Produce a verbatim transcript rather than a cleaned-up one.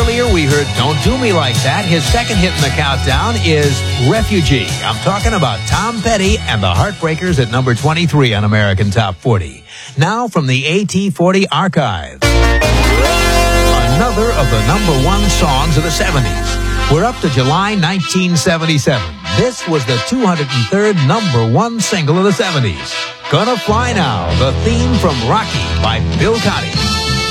Earlier, we heard Don't Do Me Like That. His second hit in the countdown is Refugee. I'm talking about Tom Petty and the Heartbreakers at number twenty-three on American Top forty. Now from the A T forty archives, another of the number one songs of the seventies. We're up to July nineteen seventy-seven. This was the two hundred third number one single of the seventies. Gonna Fly Now, the theme from Rocky by Bill Conti.